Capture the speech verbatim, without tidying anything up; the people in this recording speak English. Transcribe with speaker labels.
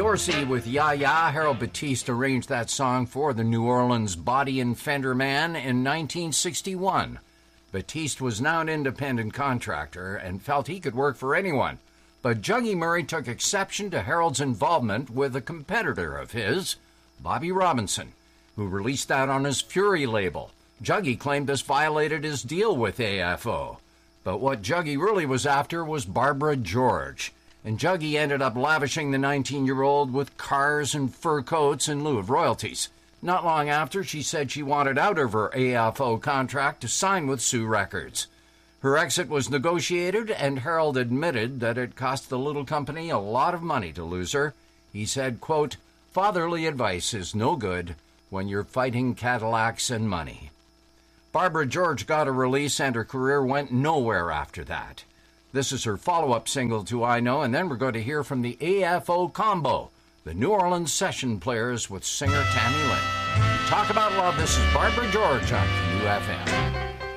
Speaker 1: Dorsey with Ya Ya. Harold Batiste arranged that song for the New Orleans Body and Fender Man in nineteen sixty-one. Batiste was now an independent contractor and felt he could work for anyone. But Juggy Murray took exception to Harold's involvement with a competitor of his, Bobby Robinson, who released that on his Fury label. Juggy claimed this violated his deal with A F O. But what Juggy really was after was Barbara George. And Juggy ended up lavishing the nineteen-year-old with cars and fur coats in lieu of royalties. Not long after, she said she wanted out of her A F O contract to sign with Sue Records. Her exit was negotiated, and Harold admitted that it cost the little company a lot of money to lose her. He said, quote, "Fatherly advice is no good when you're fighting Cadillacs and money." Barbara George got a release, and her career went nowhere after that. This is her follow-up single to I Know, and then we're going to hear from the A F O combo, the New Orleans Session Players with singer Tammy Lynn. Talk about love. This is Barbara George on Q F M.